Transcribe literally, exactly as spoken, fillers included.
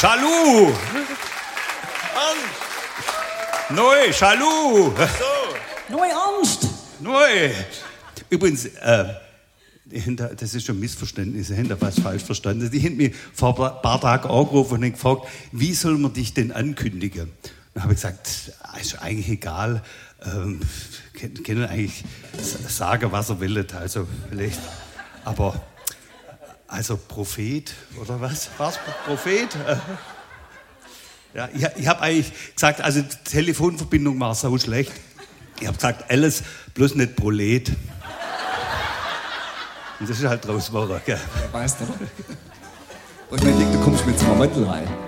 Jaloux. Neu, Jaloux. So. Neu Angst. Neu. Übrigens, äh, das ist schon ein Missverständnis, Sie haben da was falsch verstanden. Die haben mich vor ein paar Tagen angerufen und haben gefragt, wie soll man dich denn ankündigen? Dann habe ich gesagt, ist eigentlich egal, ähm, können eigentlich sagen, was er will, also vielleicht, aber, also Prophet, oder was? Was? Prophet? Ja, ich, ich habe eigentlich gesagt, also die Telefonverbindung war so schlecht. Ich habe gesagt, alles, bloß nicht Prolet. Und das ist halt draus geworden, gell? Ja, weißt du. Und ich denke, du kommst mit zum Mittel rein.